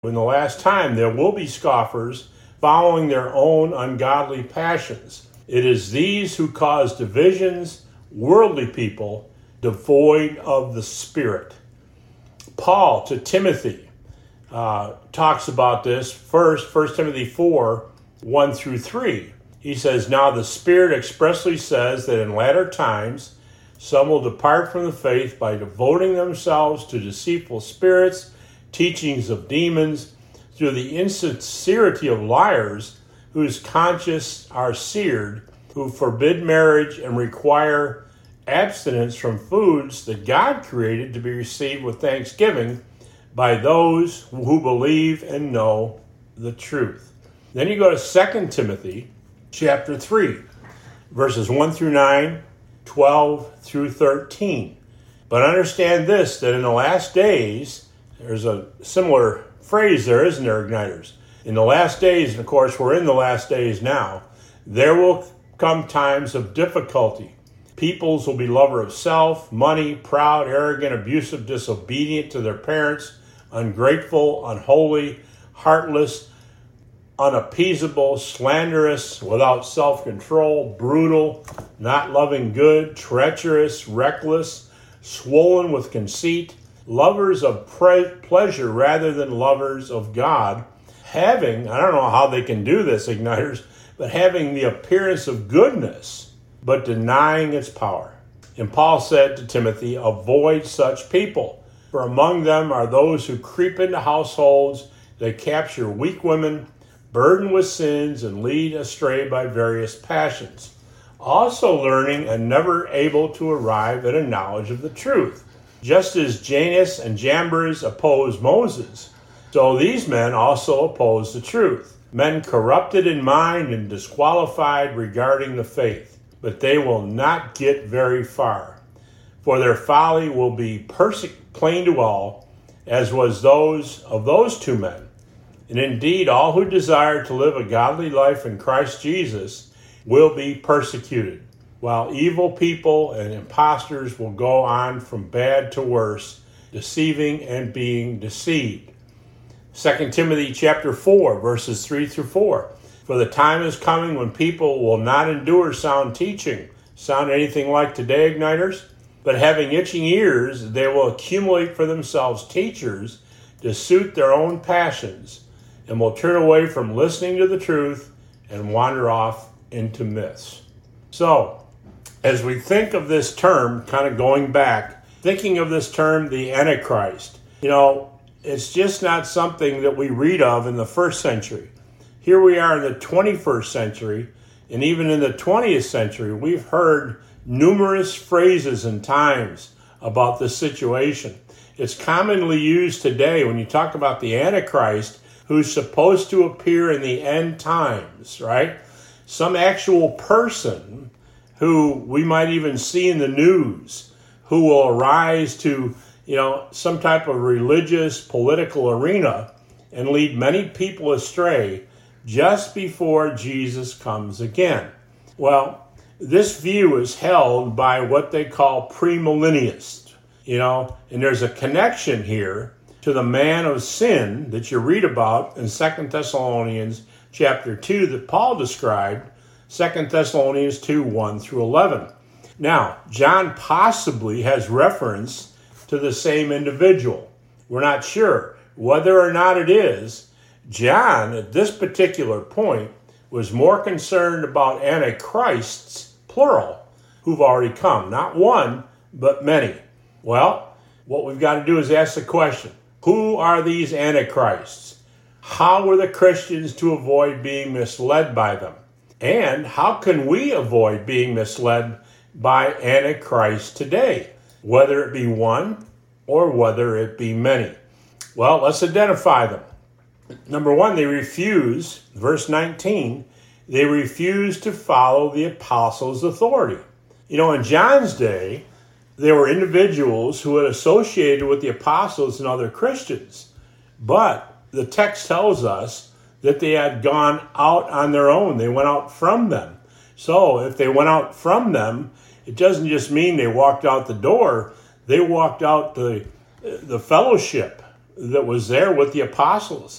In the last time, there will be scoffers following their own ungodly passions. It is these who cause divisions, worldly people, devoid of the Spirit. Paul to Timothy talks about this first, 1 Timothy 4, 1 through 3. He says, "Now the Spirit expressly says that in latter times some will depart from the faith by devoting themselves to deceitful spirits, teachings of demons, through the insincerity of liars, whose consciences are seared, who forbid marriage and require abstinence from foods that God created to be received with thanksgiving by those who believe and know the truth." Then you go to 2 Timothy chapter 3, verses 1 through 9, 12 through 13. "But understand this, that in the last days," there's a similar phrase there, isn't there, Igniters? In the last days, and of course we're in the last days now, "there will come times of difficulty. Peoples will be lovers of self, money, proud, arrogant, abusive, disobedient to their parents, ungrateful, unholy, heartless, unappeasable, slanderous, without self-control, brutal, not loving good, treacherous, reckless, swollen with conceit, lovers of pleasure rather than lovers of God, having," I don't know how they can do this, Igniters, "but having the appearance of goodness, but denying its power." And Paul said to Timothy, "Avoid such people, for among them are those who creep into households, they capture weak women, burdened with sins, and lead astray by various passions, also learning and never able to arrive at a knowledge of the truth. Just as Jannes and Jambres opposed Moses, so these men also oppose the truth, men corrupted in mind and disqualified regarding the faith. But they will not get very far, for their folly will be plain to all, as was those of those two men. And indeed, all who desire to live a godly life in Christ Jesus will be persecuted, while evil people and impostors will go on from bad to worse, deceiving and being deceived." 2 Timothy chapter 4, verses 3 through 4. "For the time is coming when people will not endure sound teaching," sound anything like today, Igniters? "But having itching ears, they will accumulate for themselves teachers to suit their own passions, and will turn away from listening to the truth and wander off into myths." So, as we think of this term, kind of going back, thinking of this term, the Antichrist, it's just not something that we read of in the first century. Here we are in the 21st century, and even in the 20th century, we've heard numerous phrases and times about this situation. It's commonly used today when you talk about the Antichrist, who's supposed to appear in the end times, right? Some actual person who we might even see in the news, who will arise to, some type of religious, political arena and lead many people astray just before Jesus comes again. Well, this view is held by what they call premillennialists, and there's a connection here to the man of sin that you read about in 2 Thessalonians chapter 2 that Paul described, 2 Thessalonians 2, 1 through 11. Now, John possibly has reference to the same individual. We're not sure. Whether or not it is, John, at this particular point, was more concerned about antichrists, plural, who've already come. Not one, but many. Well, what we've got to do is ask the question, who are these antichrists? How were the Christians to avoid being misled by them? And how can we avoid being misled by antichrist today, whether it be one or whether it be many? Well, let's identify them. Number one, they refuse, verse 19, they refuse to follow the apostles' authority. In John's day, there were individuals who had associated with the apostles and other Christians, but the text tells us that they had gone out on their own. They went out from them. So if they went out from them, it doesn't just mean they walked out the door. They walked out the fellowship, that was there with the apostles.